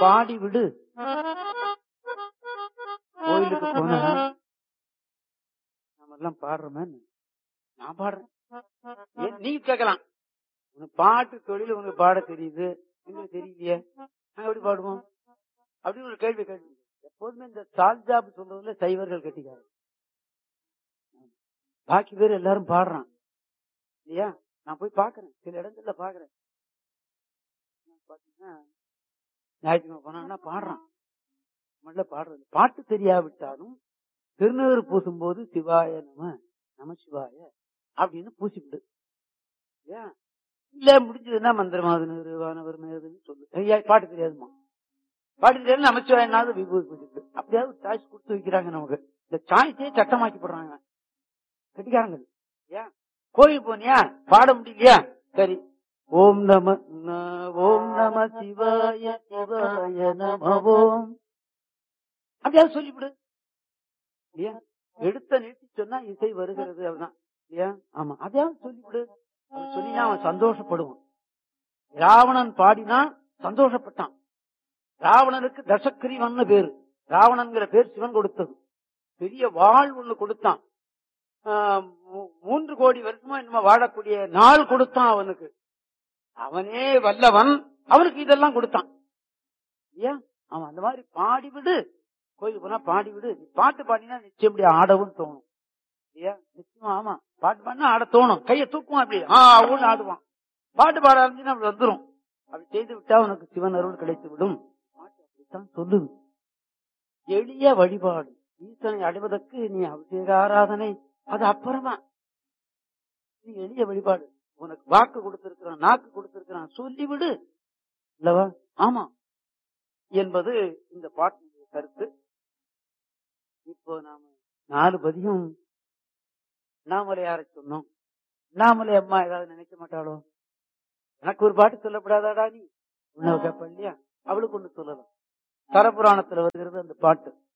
பாடி விடு. கோயிலுக்கு போனா நம்ம எல்லாம் பாடுறோமே, நான் பாடுறேன், நீ கேட்கலாம், உனக்கு பாட்டு தொழில் உனக்கு பாட தெரியுது, எங்களுக்கு தெரியலையே, நாங்க எப்படி பாடுவோம் அப்படின்னு ஒரு கேள்வி கேள்வி. எப்போதுமே இந்த சால்ஜாப் சொல்றதுல சைவர்கள் கட்டிக்காரு. பாக்கி பேர் எல்லாரும் பாடுறான் இல்லையா? நான் போய் பாக்குறேன், சில இடங்கள்ல பாக்குறேன். பாத்தீங்கன்னா ஞாயிற்றுக்கிழமை போனா பாடுறான், நம்மள பாடுறது. பாட்டு தெரியாவிட்டாலும் திருநீறு பூசும் போது சிவாய நம சிவாய அப்படின்னு பூசிவிடு. ஏன் இல்ல முடிஞ்சதுன்னா மந்திரமாவது நிறுவானவர் சொல்லு. பாட்டு தெரியாதுமா, பாட்டு தெரியாது நமச்சிவாயனாவது விபூதி பூசிவிடு. அப்படியாவது சாய்ஸ் கொடுத்து வைக்கிறாங்க நமக்கு. இந்த சாய்ஸே சட்டமாக்கி போடுறாங்க கட்டிக்காரங்க. ஏன் கோயில் போனியா பாட முடியலையா, சரி ஓம் நம சிவாய சிவாய நமவோம் அப்படியாவது சொல்லிவிடு. இல்லையா? எடுத்த நிறுத்தி சொன்னா இசை வருகிறது அப்படிதான் இல்லையா? ஆமா, அதையாவது சொல்லிவிடு. சொல்லினா அவன் சந்தோஷப்படுவான். ராவணன் பாடினா சந்தோஷப்பட்டான். ராவணனுக்கு தசக்கிரீவன் பேரு. ராவணன்கிற பேர் சிவன் கொடுத்தது. பெரிய வாழ் ஒண்ணு கொடுத்தான். 3 கோடி வருஷமா என்னமோ வாழக்கூடிய நாள் கொடுத்தான் அவனுக்கு. அவனே வல்லவன், அவனுக்கு இதெல்லாம் கொடுத்தான். ஏன் அவன் அந்த மாதிரி பாடிவிடு. கோயிலுக்கு போனா பாடிவிடு. பாட்டு பாடினா நிச்சயம் இப்படி ஆடவும் தோணும் இல்லையா? நிச்சயமா. ஆமா, பாட்டு பாடினா ஆட தோணும். கையை தூக்குவான், அப்படி ஊன்னு ஆடுவான். பாட்டு பாட ஆரம்பிச்சுன்னா அப்படி வந்துடும். அப்படி செய்து விட்டா உனக்கு சிவன் அருள் கிடைத்து விடும். பாட்டு அப்படித்தான் சொல்லுது. எளிய வழிபாடு. ஈசனை அடைவதற்கு நீ அபிஷேக ஆராதனை அது அப்புறமா. நீ எளிய வழிபாடு. உனக்கு வாக்கு கொடுத்திருக்கிறான், நாக்கு கொடுத்திருக்கிறான், சொல்லிவிடு இல்லவா? ஆமா என்பது இந்த பாட்டினுடைய கருத்து. இப்போ நாம 4 பதியம் அண்ணாமலையார சொன்னோம். அண்ணாமலை அம்மா ஏதாவது நினைக்க மாட்டாளோ? எனக்கு ஒரு பாட்டு சொல்லப்படாதாடா நீ உன்ன கேட்ப இல்லையா? அவளுக்கு ஒண்ணு சொல்லலாம். தரபுராணத்துல வருகிறது அந்த பாட்டு.